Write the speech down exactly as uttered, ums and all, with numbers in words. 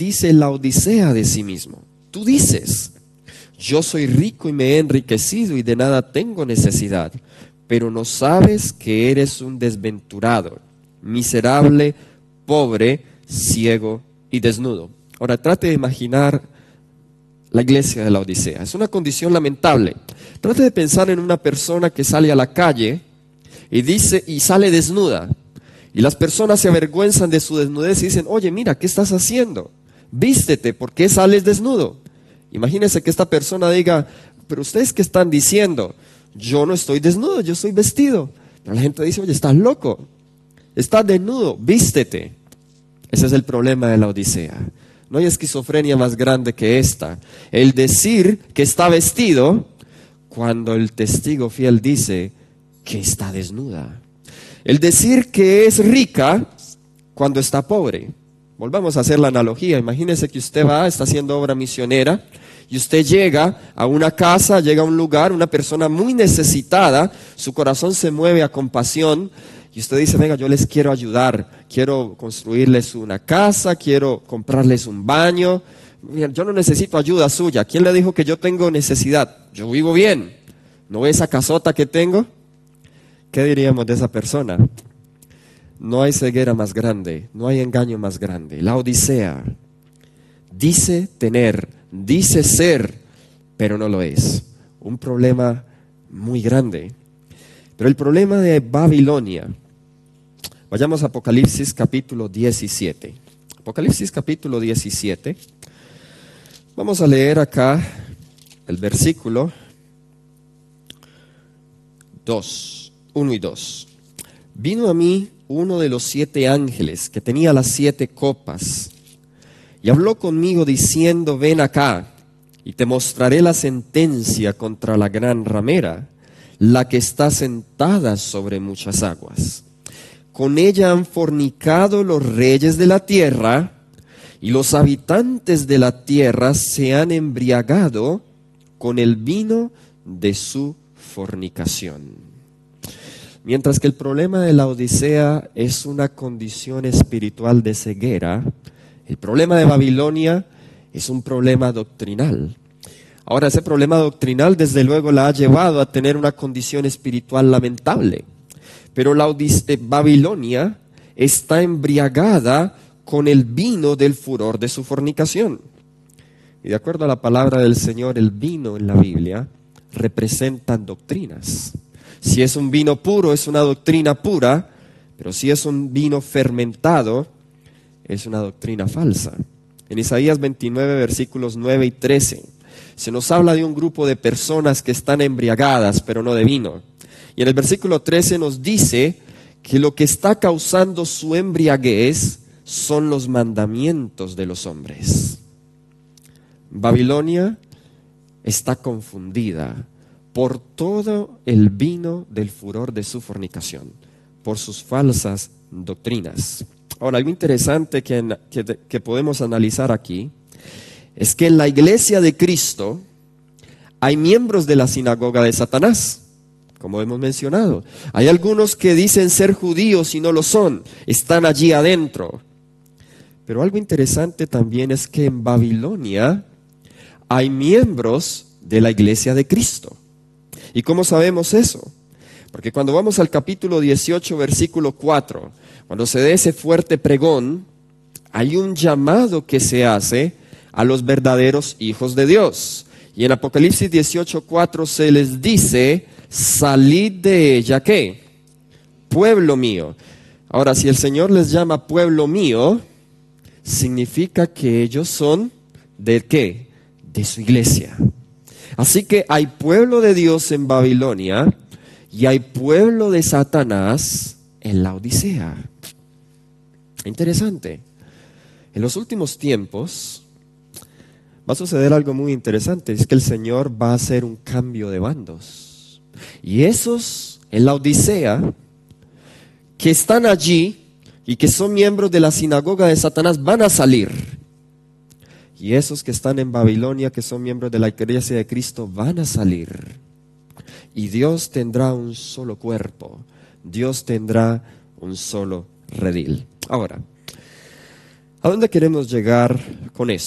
dice la Odisea de sí mismo. Tú dices: yo soy rico y me he enriquecido y de nada tengo necesidad, pero no sabes que eres un desventurado, miserable, pobre, ciego y desnudo. Ahora trate de imaginar la iglesia de la Odisea. Es una condición lamentable. Trate de pensar en una persona que sale a la calle y dice y sale desnuda. Y las personas se avergüenzan de su desnudez y dicen: oye, mira, ¿qué estás haciendo? Vístete, ¿por qué sales desnudo? Imagínense que esta persona diga: pero ustedes ¿qué están diciendo? Yo no estoy desnudo, yo estoy vestido. Pero la gente dice: oye, estás loco, estás desnudo, vístete. Ese es el problema de la Odisea. No hay esquizofrenia más grande que esta. El decir que está vestido cuando el testigo fiel dice que está desnuda. El decir que es rica cuando está pobre. Volvamos a hacer la analogía. Imagínese que usted va, está haciendo obra misionera y usted llega a una casa, llega a un lugar, una persona muy necesitada, su corazón se mueve a compasión y usted dice: venga, yo les quiero ayudar, quiero construirles una casa, quiero comprarles un baño. Yo no necesito ayuda suya. ¿Quién le dijo que yo tengo necesidad? Yo vivo bien. ¿No ve esa casota que tengo? ¿Qué diríamos de esa persona? No hay ceguera más grande, no hay engaño más grande. La Odisea dice tener, dice ser, pero no lo es. Un problema muy grande. Pero el problema de Babilonia, vayamos a Apocalipsis capítulo diecisiete. Apocalipsis capítulo diecisiete. Vamos a leer acá el versículo dos, uno y dos. Vino a mí uno de los siete ángeles que tenía las siete copas y habló conmigo diciendo: ven acá y te mostraré la sentencia contra la gran ramera, la que está sentada sobre muchas aguas. Con ella han fornicado los reyes de la tierra, y los habitantes de la tierra se han embriagado con el vino de su fornicación. Mientras que el problema de la Odisea es una condición espiritual de ceguera, el problema de Babilonia es un problema doctrinal. Ahora, ese problema doctrinal desde luego la ha llevado a tener una condición espiritual lamentable. Pero la Odisea, Babilonia está embriagada con el vino del furor de su fornicación. Y de acuerdo a la palabra del Señor, el vino en la Biblia representa doctrinas. Si es un vino puro, es una doctrina pura, pero si es un vino fermentado, es una doctrina falsa. En Isaías veintinueve, versículos nueve y trece, se nos habla de un grupo de personas que están embriagadas, pero no de vino. Y en el versículo trece nos dice que lo que está causando su embriaguez son los mandamientos de los hombres. Babilonia está confundida por todo el vino del furor de su fornicación, por sus falsas doctrinas. Ahora, algo interesante que, que, que podemos analizar aquí es que en la iglesia de Cristo hay miembros de la sinagoga de Satanás, como hemos mencionado. Hay algunos que dicen ser judíos y no lo son, están allí adentro. Pero algo interesante también es que en Babilonia hay miembros de la iglesia de Cristo. ¿Y cómo sabemos eso? Porque cuando vamos al capítulo dieciocho, versículo cuatro, cuando se dé ese fuerte pregón, hay un llamado que se hace a los verdaderos hijos de Dios. Y en Apocalipsis dieciocho, cuatro se les dice: salid de ella, ¿qué? Pueblo mío. Ahora, si el Señor les llama pueblo mío, significa que ellos son ¿de qué? De su iglesia. Así que hay pueblo de Dios en Babilonia y hay pueblo de Satanás en la Odisea. Interesante. En los últimos tiempos va a suceder algo muy interesante. Es que el Señor va a hacer un cambio de bandos. Y esos en la Odisea que están allí y que son miembros de la sinagoga de Satanás van a salir. Y esos que están en Babilonia, que son miembros de la iglesia de Cristo, van a salir. Y Dios tendrá un solo cuerpo. Dios tendrá un solo redil. Ahora, ¿A dónde queremos llegar con eso?